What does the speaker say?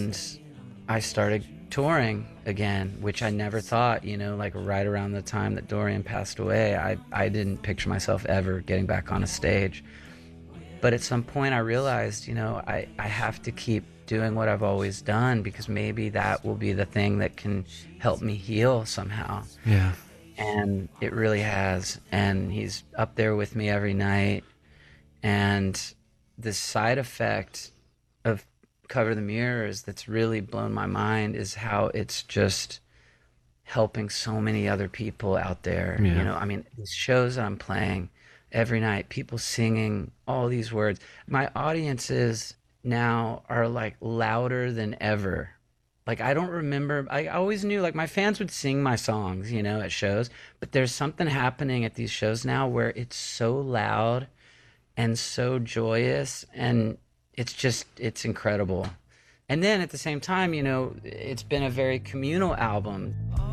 and I started touring again, which I never thought, like right around the time that Dorian passed away, I didn't picture myself ever getting back on a stage. But at some point I realized, I have to keep doing what I've always done, because maybe that will be the thing that can help me heal somehow. Yeah. And it really has. And he's up there with me every night. And the side effect of Cover the Mirrors that's really blown my mind is how it's just helping so many other people out there. Yeah. I mean, these shows that I'm playing every night, people singing all these words. My audiences now are like louder than ever. Like, I don't remember, I always knew like my fans would sing my songs, at shows, but there's something happening at these shows now where it's so loud and so joyous, and it's incredible. And then at the same time, it's been a very communal album.